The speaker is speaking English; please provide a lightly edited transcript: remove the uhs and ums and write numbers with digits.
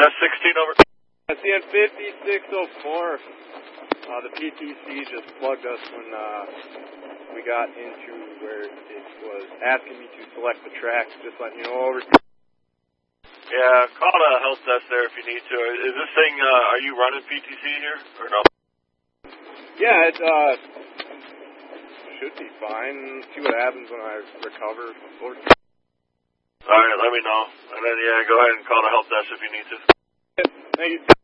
That's 16 over. CN 5604. The PTC just plugged us when we got into where it was asking me to select the tracks. Just letting you know over. Yeah, call the help desk there if you need to. Is this thing, are you running PTC here or no? Yeah, it should be fine. See what happens when I recover. Alright, let me know. And then, yeah, go ahead and call the help desk if you need to. Thank you.